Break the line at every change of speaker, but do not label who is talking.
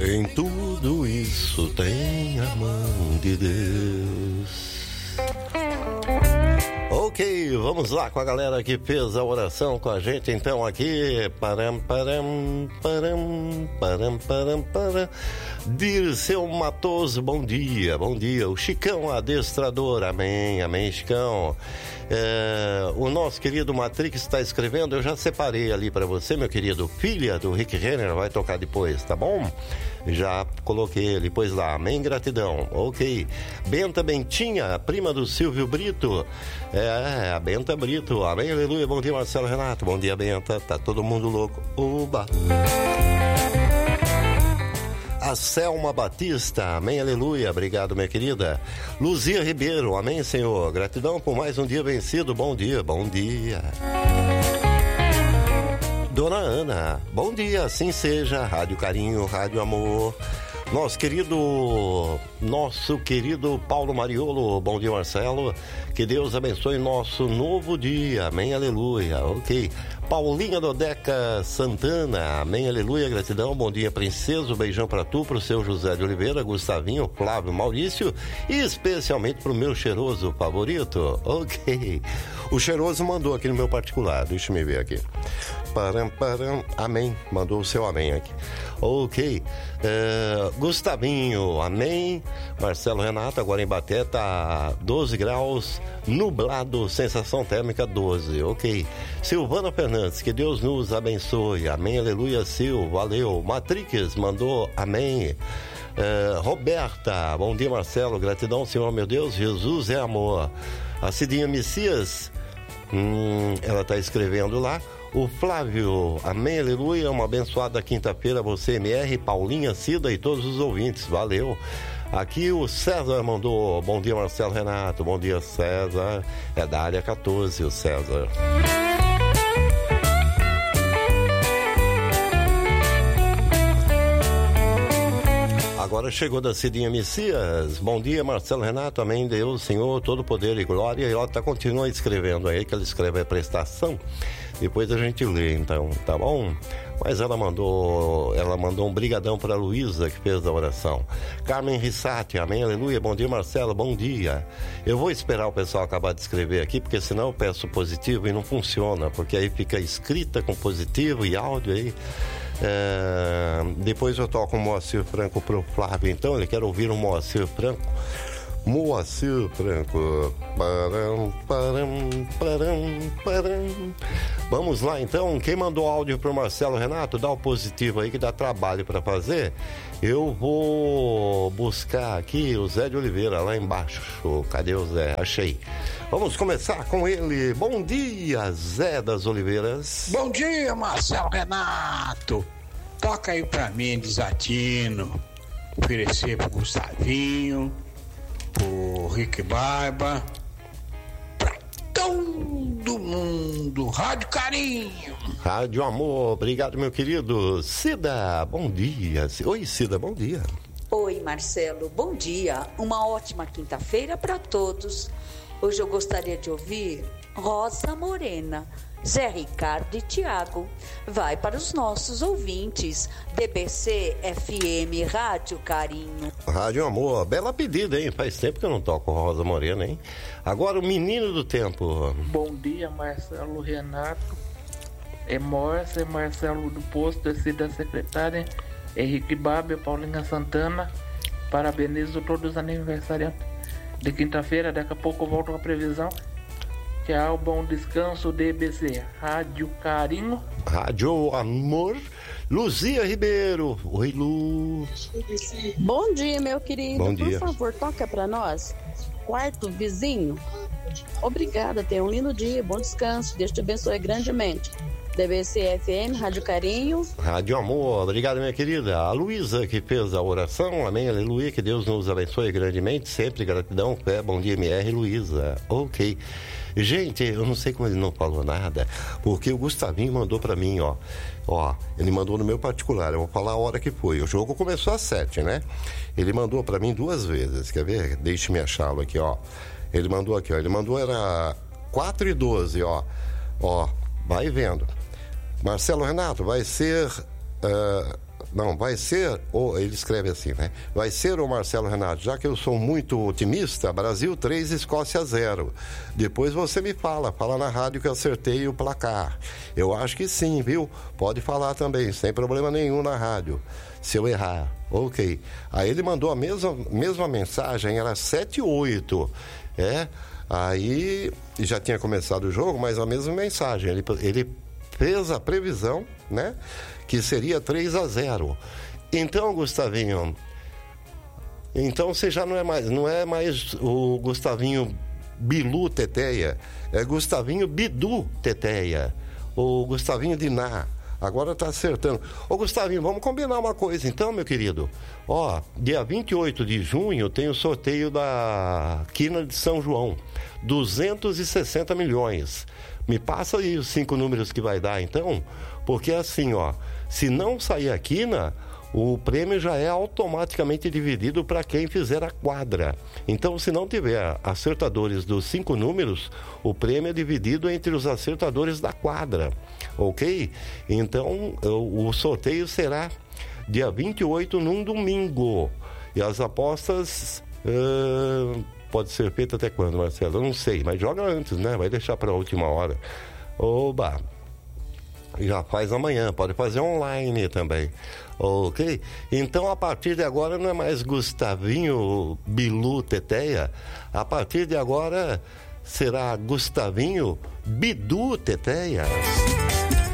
Em tudo isso tem a mão de Deus. Ok, vamos lá com a galera que fez a oração com a gente, então, aqui. Dirceu Matoso, bom dia, bom dia. O Chicão Adestrador, amém, amém, Chicão. O nosso querido Matrix está escrevendo, eu já separei ali para você, meu querido. Filha do Rick Renner, vai tocar depois, tá bom? Já coloquei ele, pois lá, amém, gratidão, ok. Benta Bentinha, prima do Silvio Brito, a Benta Brito, amém, aleluia, bom dia, Marcelo Renato, bom dia, Benta, tá todo mundo louco, oba. A Selma Batista, amém, aleluia, obrigado, minha querida. Luzia Ribeiro, amém, Senhor, gratidão por mais um dia vencido, bom dia, bom dia. Dona Ana, bom dia, assim seja, Rádio Carinho, Rádio Amor. Nosso querido Paulo Mariolo, bom dia, Marcelo. Que Deus abençoe nosso novo dia, amém, aleluia, ok. Paulinha Dodeca Santana, amém, aleluia, gratidão, bom dia, princesa, beijão pra tu, pro seu José de Oliveira, Gustavinho, Flávio, Maurício e especialmente pro meu cheiroso favorito, ok. O cheiroso mandou aqui no meu particular, deixa eu ver aqui. Amém, mandou o seu amém aqui. Ok, Gustavinho, amém. Marcelo Renato, agora em Baté tá 12 graus, nublado, sensação térmica 12, ok. Silvana Fernandes, que Deus nos abençoe, amém, aleluia, Sil, valeu. Matrix mandou amém. Roberta, bom dia, Marcelo, gratidão, Senhor, meu Deus, Jesus é amor. A Cidinha Messias, ela tá escrevendo lá. O Flávio, amém, aleluia, uma abençoada quinta-feira, você, MR, Paulinha, Cida e todos os ouvintes, valeu. Aqui o César mandou, bom dia, Marcelo Renato, bom dia, César, é da área 14, o César. Agora chegou da Cidinha Messias, bom dia, Marcelo Renato, amém, Deus, Senhor, todo poder e glória, e ela continua escrevendo aí, que ela escreve a prestação. Depois a gente lê, então, tá bom? Mas ela mandou um brigadão para a Luísa, que fez a oração. Carmen Rissati, amém, aleluia, bom dia, Marcelo, bom dia. Eu vou esperar o pessoal acabar de escrever aqui, porque senão eu peço positivo e não funciona, porque aí fica escrita com positivo e áudio aí. Depois eu toco o Moacir Franco pro Flávio, então ele quer ouvir o Moacir Franco. Moacir Franco. Vamos lá então, quem mandou áudio pro Marcelo Renato, dá o positivo aí que dá trabalho para fazer. Eu vou buscar aqui o Zé de Oliveira lá embaixo. Cadê o Zé? Achei. Vamos começar com ele. Bom dia, Zé das Oliveiras.
Bom dia, Marcelo Renato. Toca aí pra mim, Desatino. Oferecer pro Gustavinho, pro Rick Barba, pra todo mundo. Rádio Carinho.
Rádio Amor, obrigado, meu querido. Cida, bom dia. Oi, Cida, bom dia.
Oi, Marcelo, bom dia. Uma ótima quinta-feira para todos. Hoje eu gostaria de ouvir Rosa Morena, Zé Ricardo e Tiago. Vai para os nossos ouvintes. DBC FM Rádio Carinho.
Rádio Amor, bela pedida, hein? Faz tempo que eu não toco Rosa Morena, hein? Agora o Menino do Tempo.
Bom dia, Marcelo Renato. É Morsa, é Marcelo do Posto, é Cida Secretária, Henrique Barba, Paulinha Santana. Parabenizo todos os aniversariantes de quinta-feira. Daqui a pouco eu volto com a previsão. Tchau, bom descanso, DBC, Rádio Carinho.
Rádio Amor. Luzia Ribeiro. Oi, Lu.
Bom dia, meu querido.
Bom dia.
Por favor, toca pra nós. Quarto Vizinho. Obrigada, tenha um lindo dia, bom descanso. Deus te abençoe grandemente. DBC FM, Rádio Carinho.
Rádio Amor, obrigado, minha querida. A Luísa que fez a oração, amém, aleluia, que Deus nos abençoe grandemente, sempre gratidão, bom dia, MR, Luísa, ok. Gente, eu não sei como ele não falou nada, porque o Gustavinho mandou pra mim, ó, ele mandou no meu particular, eu vou falar a hora que foi, o jogo começou às 7, né? Ele mandou pra mim 2 vezes, quer ver? Deixe-me achá-lo aqui, ó. Ele mandou aqui, ó, era 4:12, ó, vai vendo. Marcelo Renato, vai ser Não, vai ser, ele escreve assim, né? Vai ser o Marcelo Renato, já que eu sou muito otimista, Brasil 3, Escócia 0. Depois você me fala na rádio que eu acertei o placar. Eu acho que sim, viu? Pode falar também, sem problema nenhum na rádio, se eu errar. Ok. Aí ele mandou a mesma mensagem, era 7-8. Aí já tinha começado o jogo, mas a mesma mensagem. Ele fez a previsão, né? Que seria 3-0. Então, Gustavinho, você já não é mais o Gustavinho Bilu Teteia, é Gustavinho Bidu Teteia, o Gustavinho Diná. Agora tá acertando. Ô, Gustavinho, vamos combinar uma coisa então, meu querido. Dia 28 de junho tem o sorteio da Quina de São João. 260 milhões. Me passa aí os 5 números que vai dar, então. Porque assim, se não sair a quina, o prêmio já é automaticamente dividido para quem fizer a quadra. Então, se não tiver acertadores dos 5 números, o prêmio é dividido entre os acertadores da quadra. Ok? Então, o sorteio será dia 28, num domingo. E as apostas... pode ser feita até quando, Marcelo? Eu não sei, mas joga antes, né? Vai deixar para a última hora. Oba! Já faz amanhã, pode fazer online também. Ok? Então, a partir de agora, não é mais Gustavinho Bilu Teteia. A partir de agora, será Gustavinho Bidu Teteia.